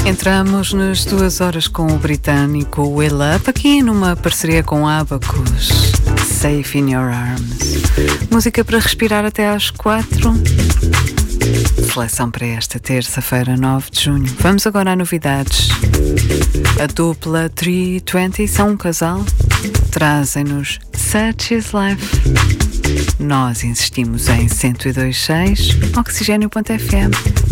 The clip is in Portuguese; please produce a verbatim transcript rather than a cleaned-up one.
Entramos nas duas horas com o britânico Will Up, aqui numa parceria com Abacus, Safe in Your Arms. Música para respirar até às quatro. Seleção para esta terça-feira, nove de junho. Vamos agora a novidades. A dupla trezentos e vinte são um casal. Trazem-nos Such is Life. Nós insistimos em cento e dois ponto seis, oxigênio ponto f m.